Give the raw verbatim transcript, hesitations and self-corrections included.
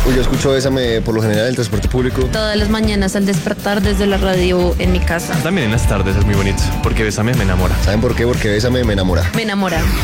Uy, yo escucho Bésame por lo general en el transporte público. Todas las mañanas al despertar desde la radio en mi casa. También en las tardes es muy bonito, porque Bésame me enamora. ¿Saben por qué? Porque Bésame me enamora. Me enamora.